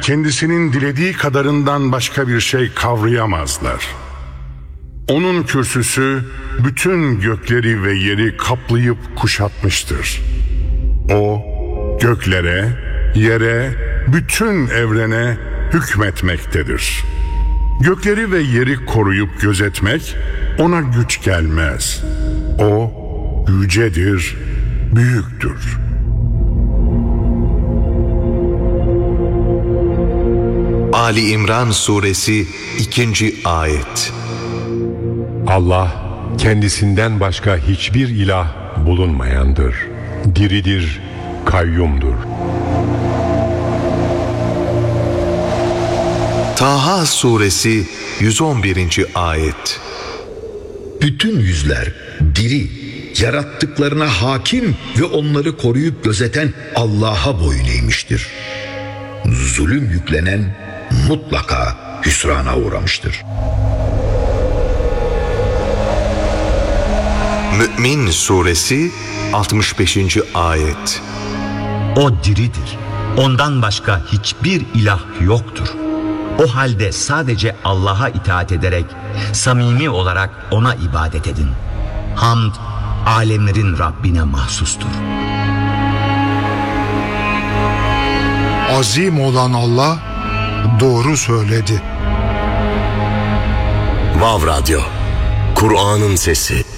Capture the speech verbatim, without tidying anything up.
kendisinin dilediği kadarından başka bir şey kavrayamazlar. Onun kürsüsü bütün gökleri ve yeri kaplayıp kuşatmıştır. O göklere, yere, bütün evrene hükmetmektedir. Gökleri ve yeri koruyup gözetmek ona güç gelmez. O yücedir, büyüktür. Ali İmran Suresi ikinci Ayet. Allah kendisinden başka hiçbir ilah bulunmayandır. Diridir, kayyumdur. Taha Suresi yüz on birinci Ayet. Bütün yüzler diri, yarattıklarına hakim ve onları koruyup gözeten Allah'a boyun eğmiştir. Zulüm yüklenen mutlaka hüsrana uğramıştır. Mü'min Suresi altmış beşinci Ayet. O diridir. Ondan başka hiçbir ilah yoktur. O halde sadece Allah'a itaat ederek samimi olarak ona ibadet edin. Hamd, alemlerin Rabbine mahsustur. Azim olan Allah doğru söyledi. Vav Radyo, Kur'an'ın sesi.